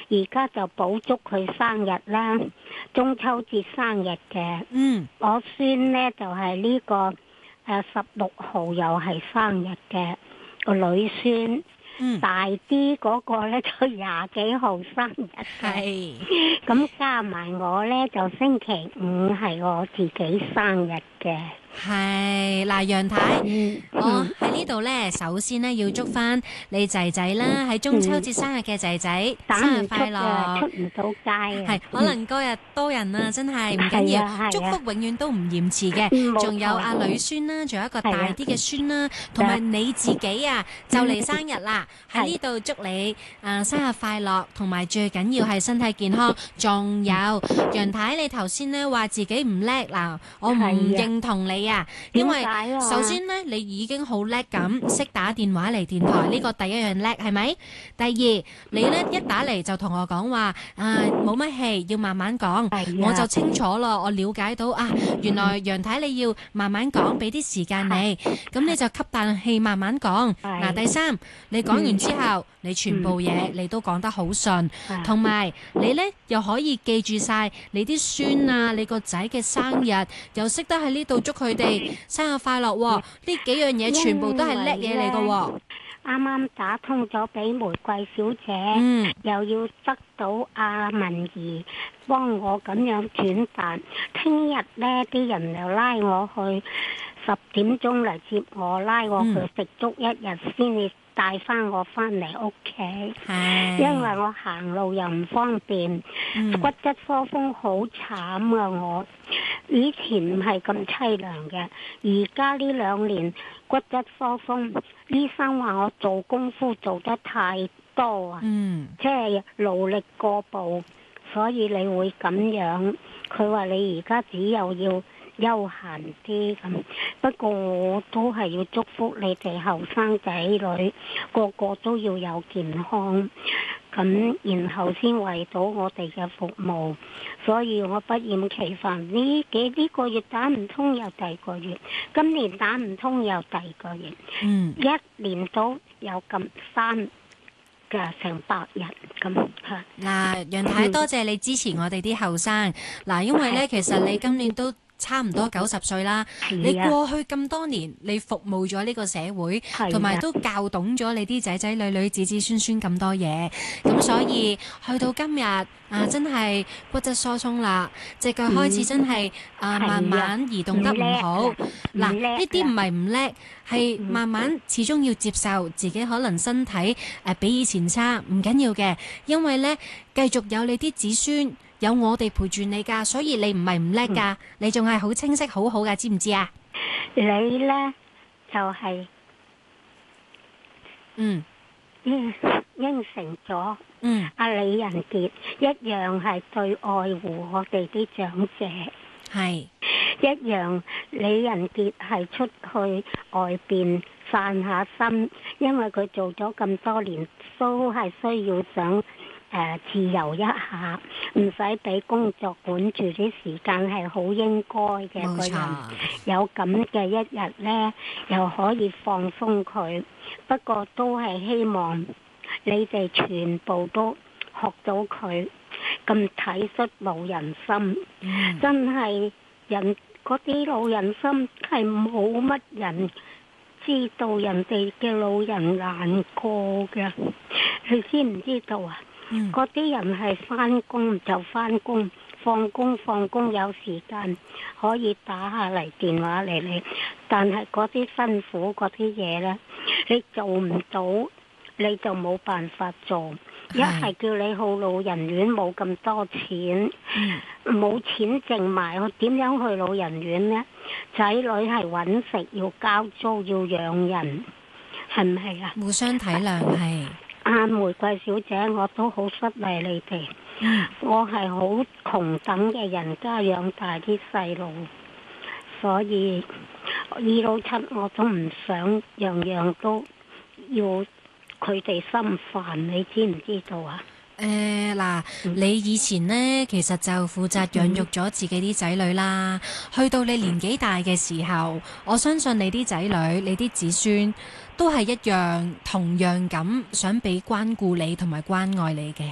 而家就補祝佢生日啦，中秋節生日嘅。我孫呢就係呢個16號又係生日嘅個女孫。大啲嗰個咧就20幾號生日嘅，咁加埋我咧就星期5係我自己生日嘅。 係嗱，楊太，我喺呢度咧，首先咧要祝翻你仔仔啦，喺中秋節生日嘅仔仔生日快樂。 出唔到街啊！ 係可能嗰日多人啊，真係唔緊要，祝福永遠都唔嫌遲嘅。仲有阿女孫啦，仲有一個大啲嘅孫啦，同埋你自己啊，就嚟生日啦！喺呢度祝你生日快樂，同埋最緊要係身體健康。仲有楊太，你頭先咧話自己唔叻嗱，我唔認同你。因為首先咧，你已經好叻咁，識打電話嚟電台，呢個第一樣叻係咪？第二，你咧一打嚟就同我講話冇乜氣，要慢慢講，我就清楚咯，我了解到原來楊太你要慢慢講，俾啲時間你，咁你就吸啖氣慢慢講。嗱，第三，你講完之後，你全部嘢你都講得好順，同埋你咧又可以記住晒你啲孫啊，你個仔嘅生日，又識得喺呢度祝佢哋生日快樂喎！呢幾樣嘢全部都係叻嘢嚟㗎喎。 啱啱打通咗俾玫瑰小姐，又要得到阿文儀幫我咁樣轉達。聽日呢啲人又拉我去10點鐘嚟接我，拉我去食足一日先至帶翻我翻嚟屋企，因為我行路又唔方便，骨質疏鬆好慘啊！我以前唔係咁凄涼嘅，而家呢2年骨質疏鬆，醫生話我做功夫做得太多啊，即係勞力過度，所以你會咁樣。佢話你而家只有要休閒啲咁，不過我都係要祝福你哋後生仔女個個都要有健康，咁然後先為到我哋嘅服務，所以我不厭其煩。呢個月打唔通又第二個月，今年打唔通又第二個月，一年都有咁成100日咁嚇。 嗱，楊太多謝你支持我哋啲後生。嗱，因為咧其實你今年都差唔多90歲啦，你過去咁多年，你服務咗呢個社會，同埋都教懂咗你啲仔仔女女、子子孫孫咁多嘢，咁所以去到今日真係骨質疏鬆啦，隻腳開始真係慢慢移動得唔好。嗱，呢啲唔係唔叻，係慢慢始終要接受自己可能身體比以前差，唔緊要嘅，因為呢繼續有你啲子孫。有我哋陪住你㗎，所以你唔係唔叻㗎，你仲係好清晰好好㗎，知唔知啊？ 你呢就係應承咗阿李仁傑一樣係對愛護我哋啲長者， 係一樣李仁傑係出去外邊散下心，因為佢做咗咁多年都係需要想自由一下，唔使俾工作管住啲時間，係好應該嘅。個人有咁嘅一日呢，又可以放鬆佢。不過都係希望你哋全部都學到佢咁體恤老人心，真係人嗰啲老人心係冇乜人知道人哋嘅老人難過嘅，你知唔知道啊？嗰啲人係返工就返工，放工有時間可以打下嚟電話嚟你，但係嗰啲辛苦嗰啲嘢呢，你做唔到你就冇辦法做。一係叫你去老人院冇咁多錢，冇錢剩埋，我點樣去老人院呢？仔女係揾食要交租要養人，係唔係啊？ 互相體諒係。 玫瑰小姐，我都好失禮你哋。我係好窮等嘅人家養大啲細路，所以2老7我都唔想樣樣都要佢哋心煩，你知唔知道啊？ 嗱，你以前呢，其實就負責養育咗自己啲仔女啦。去到你年紀大嘅時候，我相信你啲仔女、你啲子孫都係一樣同樣咁想俾關顧你同埋關愛你嘅。